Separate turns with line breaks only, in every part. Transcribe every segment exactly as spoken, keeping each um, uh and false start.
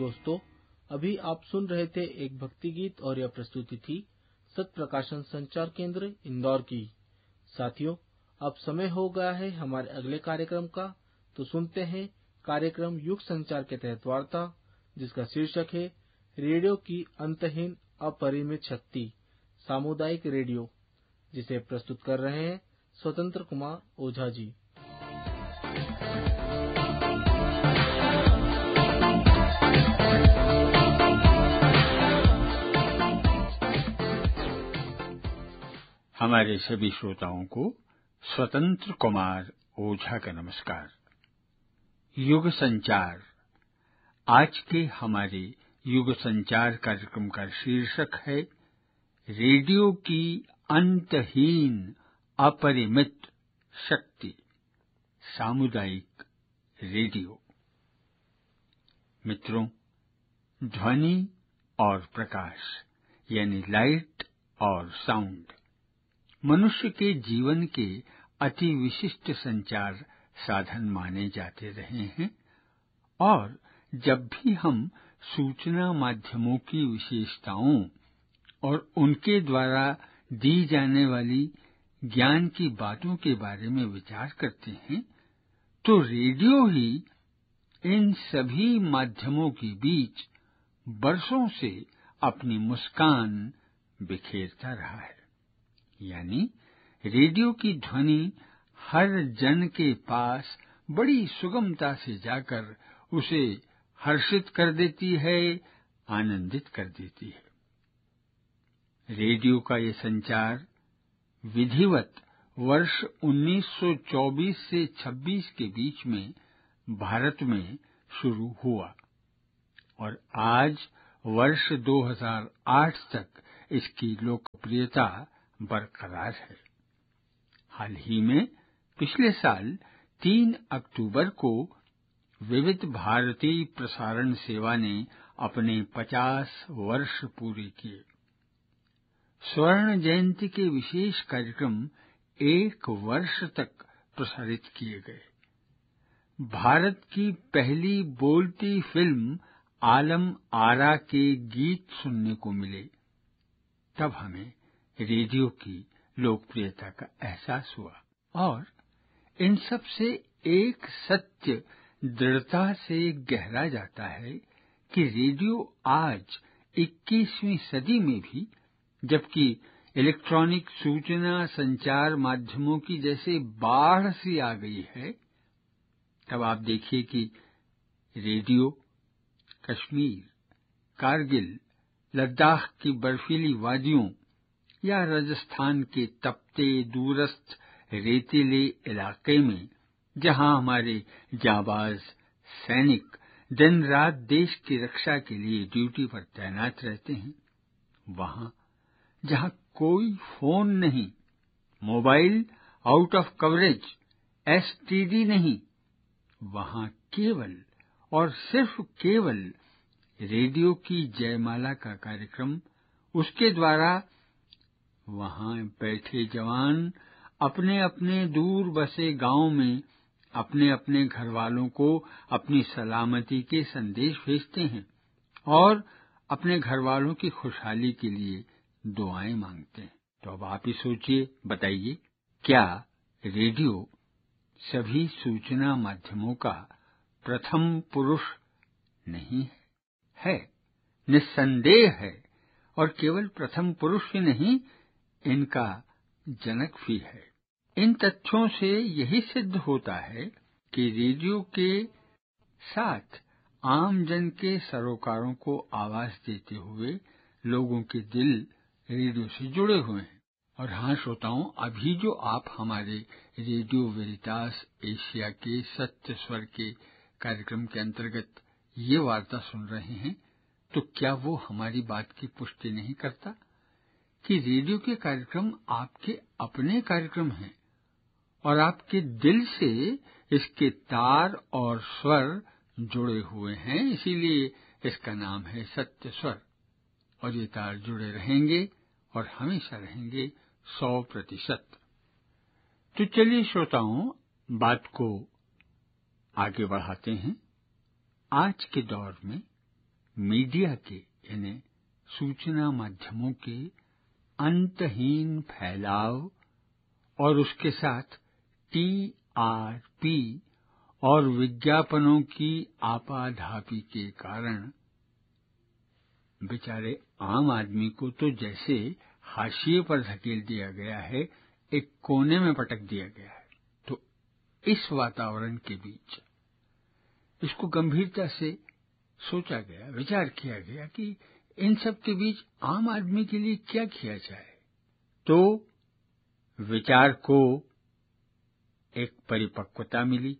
दोस्तों, अभी आप सुन रहे थे एक भक्ति गीत और यह प्रस्तुति थी सत्य प्रकाशन संचार केंद्र इंदौर की। साथियों, अब समय हो गया है हमारे अगले कार्यक्रम का, तो सुनते हैं कार्यक्रम युग संचार के तहत वार्ता, जिसका शीर्षक है रेडियो की अंतहीन अपरिमित शक्ति, सामुदायिक रेडियो, जिसे प्रस्तुत कर रहे हैं स्वतंत्र कुमार ओझा जी।
हमारे सभी श्रोताओं को स्वतंत्र कुमार ओझा का नमस्कार। युग संचार, आज के हमारे युग संचार कार्यक्रम का शीर्षक है रेडियो की अंतहीन अपरिमित शक्ति, सामुदायिक रेडियो। मित्रों, ध्वनि और प्रकाश यानी लाइट और साउंड मनुष्य के जीवन के अति विशिष्ट संचार साधन माने जाते रहे हैं, और जब भी हम सूचना माध्यमों की विशेषताओं और उनके द्वारा दी जाने वाली ज्ञान की बातों के बारे में विचार करते हैं, तो रेडियो ही इन सभी माध्यमों के बीच बरसों से अपनी मुस्कान बिखेरता रहा है। यानी रेडियो की ध्वनि हर जन के पास बड़ी सुगमता से जाकर उसे हर्षित कर देती है, आनंदित कर देती है। रेडियो का ये संचार विधिवत वर्ष उन्नीस सौ चौबीस से छब्बीस के बीच में भारत में शुरू हुआ और आज वर्ष दो हज़ार आठ तक इसकी लोकप्रियता बरकरार है। हाल ही में पिछले साल तीन अक्टूबर को विविध भारती प्रसारण सेवा ने अपने पचास वर्ष पूरे किए। स्वर्ण जयंती के विशेष कार्यक्रम एक वर्ष तक प्रसारित किए गए। भारत की पहली बोलती फिल्म आलम आरा के गीत सुनने को मिले। तब हमें रेडियो की लोकप्रियता का एहसास हुआ और इन सब से एक सत्य दृढ़ता से गहरा जाता है कि रेडियो आज इक्कीसवीं सदी में भी, जबकि इलेक्ट्रॉनिक सूचना संचार माध्यमों की जैसे बाढ़ सी आ गई है, तब आप देखिए कि रेडियो कश्मीर, कारगिल, लद्दाख की बर्फीली वादियों या राजस्थान के तपते दूरस्थ रेतीले इलाके में, जहां हमारे जाबाज सैनिक दिन रात देश की रक्षा के लिए ड्यूटी पर तैनात रहते हैं, वहां जहां कोई फोन नहीं, mobile out of coverage, STD नहीं, वहां केवल और सिर्फ केवल रेडियो की जयमाला का कार्यक्रम, उसके द्वारा वहां बैठे जवान अपने अपने दूर बसे गांव में अपने अपने घर वालों को अपनी सलामती के संदेश भेजते हैं और अपने घर वालों की खुशहाली के लिए दुआएं मांगते हैं। तो अब आप ही सोचिए, बताइए, क्या रेडियो सभी सूचना माध्यमों का प्रथम पुरुष नहीं है? है, निस्संदेह है, और केवल प्रथम पुरुष ही नहीं, इनका जनक भी है। इन तथ्यों से यही सिद्ध होता है कि रेडियो के साथ आम जन के सरोकारों को आवाज देते हुए लोगों के दिल रेडियो से जुड़े हुए हैं। और हाँ श्रोताओं, अभी जो आप हमारे रेडियो वेरिटास एशिया के सत्य स्वर के कार्यक्रम के अंतर्गत ये वार्ता सुन रहे हैं, तो क्या वो हमारी बात की पुष्टि नहीं करता कि रेडियो के कार्यक्रम आपके अपने कार्यक्रम हैं और आपके दिल से इसके तार और स्वर जुड़े हुए हैं, इसीलिए इसका नाम है सत्य स्वर। और ये तार जुड़े रहेंगे और हमेशा रहेंगे सौ प्रतिशत। तो चलिए श्रोताओं, बात को आगे बढ़ाते हैं। आज के दौर में मीडिया के यानी सूचना माध्यमों के अंतहीन फैलाव और उसके साथ टी आर पी और विज्ञापनों की आपाधापी के कारण बेचारे आम आदमी को तो जैसे हाशिए पर धकेल दिया गया है, एक कोने में पटक दिया गया है। तो इस वातावरण के बीच इसको गंभीरता से सोचा गया, विचार किया गया कि इन सब के बीच आम आदमी के लिए क्या किया जाए। तो विचार को एक परिपक्वता मिली,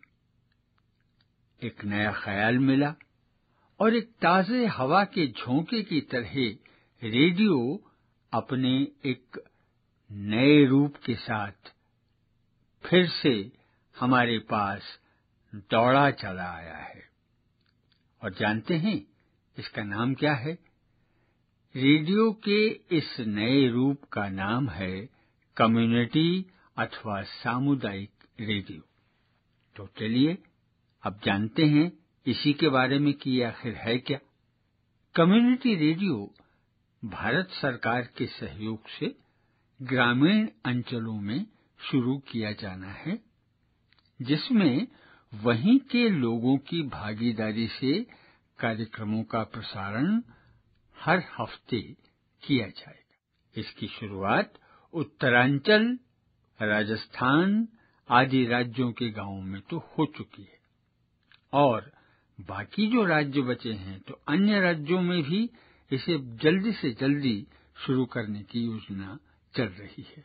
एक नया ख्याल मिला और एक ताजे हवा के झोंके की तरह रेडियो अपने एक नए रूप के साथ फिर से हमारे पास दौड़ा चला आया है। और जानते हैं इसका नाम क्या है? रेडियो के इस नए रूप का नाम है कम्युनिटी अथवा सामुदायिक रेडियो। तो चलिए अब जानते हैं इसी के बारे में कि आखिर है क्या। कम्युनिटी रेडियो भारत सरकार के सहयोग से ग्रामीण अंचलों में शुरू किया जाना है, जिसमें वहीं के लोगों की भागीदारी से कार्यक्रमों का प्रसारण हर हफ्ते किया जाएगा। इसकी शुरुआत उत्तरांचल, राजस्थान आदि राज्यों के गांवों में तो हो चुकी है और बाकी जो राज्य बचे हैं तो अन्य राज्यों में भी इसे जल्दी से जल्दी शुरू करने की योजना चल रही है।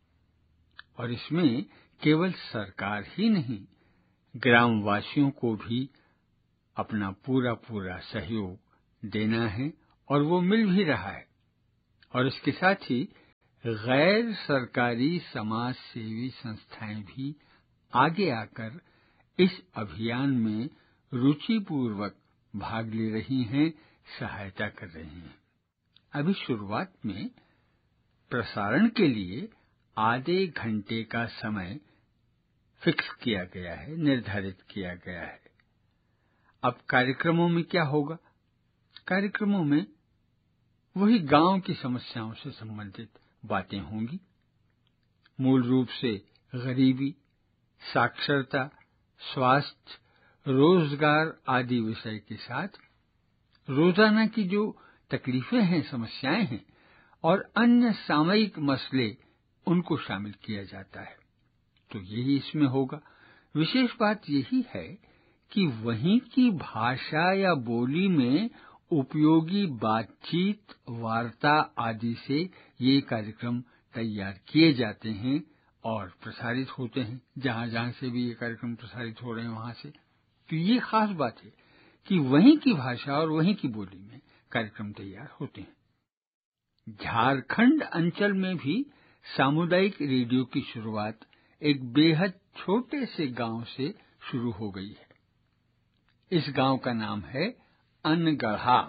और इसमें केवल सरकार ही नहीं, ग्रामवासियों को भी अपना पूरा पूरा सहयोग देना है और वो मिल भी रहा है। और इसके साथ ही गैर सरकारी समाज सेवी संस्थाएं भी आगे आकर इस अभियान में रुचिपूर्वक भाग ले रही हैं, सहायता कर रही हैं। अभी शुरुआत में प्रसारण के लिए आधे घंटे का समय फिक्स किया गया है, निर्धारित किया गया है। अब कार्यक्रमों में क्या होगा? कार्यक्रमों में वही गांव की समस्याओं से संबंधित बातें होंगी। मूल रूप से गरीबी, साक्षरता, स्वास्थ्य, रोजगार आदि विषय के साथ रोजाना की जो तकलीफें हैं, समस्याएं हैं और अन्य सामयिक मसले, उनको शामिल किया जाता है। तो यही इसमें होगा। विशेष बात यही है कि वहीं की भाषा या बोली में उपयोगी बातचीत, वार्ता आदि से ये कार्यक्रम तैयार किए जाते हैं और प्रसारित होते हैं। जहां जहां से भी ये कार्यक्रम प्रसारित हो रहे हैं वहां से। तो ये खास बात है कि वहीं की भाषा और वहीं की बोली में कार्यक्रम तैयार होते हैं। झारखंड अंचल में भी सामुदायिक रेडियो की शुरुआत एक बेहद छोटे से गांव से शुरू हो गई है। इस गांव का नाम है अनगढ़ा।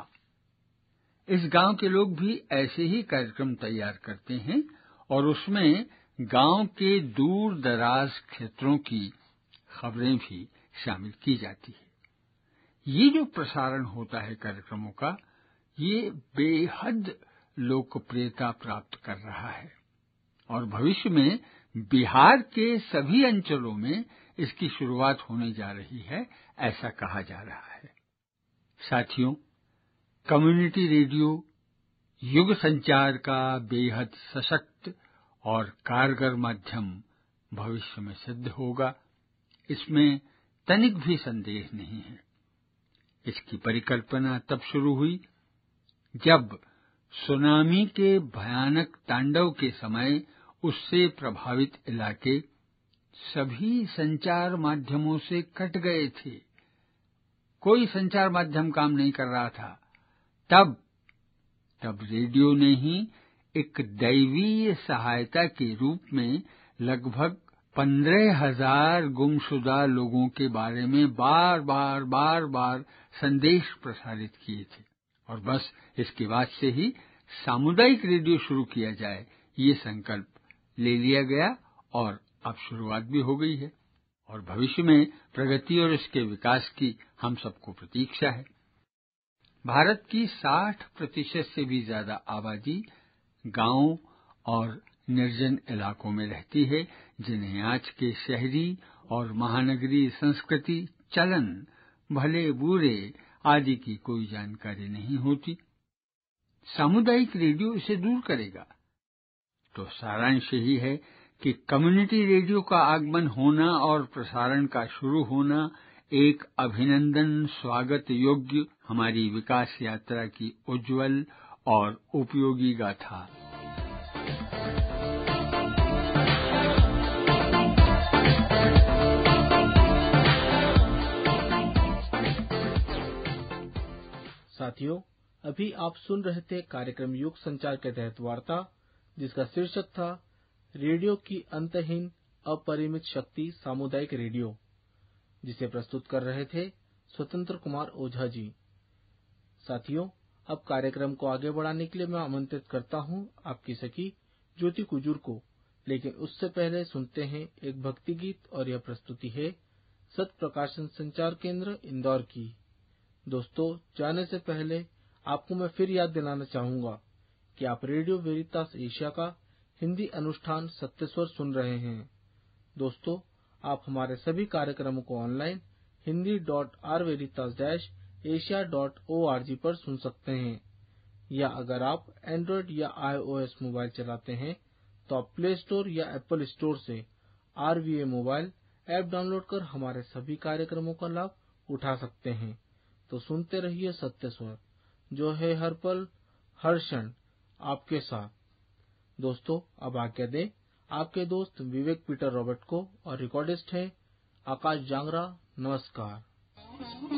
इस गांव के लोग भी ऐसे ही कार्यक्रम तैयार करते हैं और उसमें गांव के दूर दराज क्षेत्रों की खबरें भी शामिल की जाती है। ये जो प्रसारण होता है कार्यक्रमों का, ये बेहद लोकप्रियता प्राप्त कर रहा है और भविष्य में बिहार के सभी अंचलों में इसकी शुरुआत होने जा रही है, ऐसा कहा जा रहा है। साथियों, कम्युनिटी रेडियो युग संचार का बेहद सशक्त और कारगर माध्यम भविष्य में सिद्ध होगा, इसमें तनिक भी संदेह नहीं है। इसकी परिकल्पना तब शुरू हुई जब सुनामी के भयानक तांडव के समय उससे प्रभावित इलाके सभी संचार माध्यमों से कट गए थे। कोई संचार माध्यम काम नहीं कर रहा था। तब तब रेडियो ने ही एक दैवीय सहायता के रूप में लगभग पंद्रह हजार गुमशुदा लोगों के बारे में बार बार बार बार संदेश प्रसारित किए थे। और बस इसके बाद से ही सामुदायिक रेडियो शुरू किया जाए, ये संकल्प ले लिया गया और अब शुरुआत भी हो गई है और भविष्य में प्रगति और इसके विकास की हम सबको प्रतीक्षा है। भारत की साठ प्रतिशत से भी ज्यादा आबादी गांव और निर्जन इलाकों में रहती है, जिन्हें आज के शहरी और महानगरीय संस्कृति, चलन, भले बुरे आदि की कोई जानकारी नहीं होती। सामुदायिक रेडियो इसे दूर करेगा। तो सारांश यही है कि कम्युनिटी रेडियो का आगमन होना और प्रसारण का शुरू होना एक अभिनंदन स्वागत योग्य हमारी विकास यात्रा की उज्जवल और उपयोगी गाथा।
साथियों, अभी आप सुन रहे थे कार्यक्रम युग संचार के तहत वार्ता, जिसका शीर्षक था रेडियो की अंतहीन अपरिमित शक्ति सामुदायिक रेडियो, जिसे प्रस्तुत कर रहे थे स्वतंत्र कुमार ओझा जी। साथियों, अब कार्यक्रम को आगे बढ़ाने के लिए मैं आमंत्रित करता हूं आपकी सखी ज्योति कुजूर को, लेकिन उससे पहले सुनते हैं एक भक्ति गीत, और यह प्रस्तुति है सत्य प्रकाशन संचार केंद्र इंदौर की। दोस्तों, जाने से पहले आपको मैं फिर याद दिलाना चाहूंगा कि आप रेडियो वेरितास एशिया का हिंदी अनुष्ठान सत्य स्वर सुन रहे हैं। दोस्तों, आप हमारे सभी कार्यक्रमों को online Hindi dot are वेरितास dash Asia dot O R G पर सुन सकते हैं, या अगर आप एंड्रॉयड या आईओएस मोबाइल चलाते हैं तो आप प्ले स्टोर या एप्पल स्टोर से are V A mobile app download कर हमारे सभी कार्यक्रमों का लाभ उठा सकते हैं। तो सुनते रहिए सत्य स्वर, जो है हर पल हर क्षण आपके साथ। दोस्तों, अब आज्ञा दें आपके दोस्त विवेक पीटर रॉबर्ट को, और रिकॉर्डिस्ट हैं आकाश जांगरा। नमस्कार।